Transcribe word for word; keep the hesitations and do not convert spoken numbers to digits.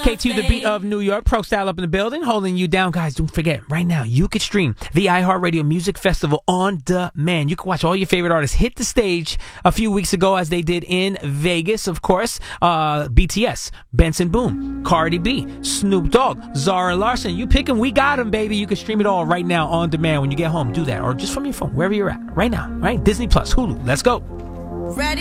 K T U, the beat of New York. Pro Style up in the building, holding you down. Guys, don't forget, right now, you could stream the iHeartRadio Music Festival on demand. You can watch all your favorite artists hit the stage a few weeks ago, as they did in Vegas, of course. Uh, B T S, Benson Boone, Cardi B, Snoop Dogg, Zara Larson. You pick 'em, we got 'em, baby. You can stream it all right now on demand when you get home. Do that, or just from your phone, wherever you're at, right now, right? Disney Plus, Hulu. Let's go. Ready?